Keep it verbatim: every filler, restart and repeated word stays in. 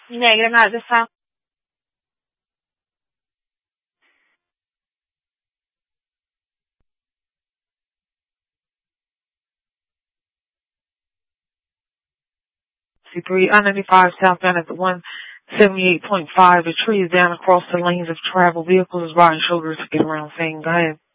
Negative, not this time. C three, I ninety-five southbound at the one seventy-eight point five. The tree is down across the lanes of travel. Vehicles is riding shoulders to get around thing. Go ahead.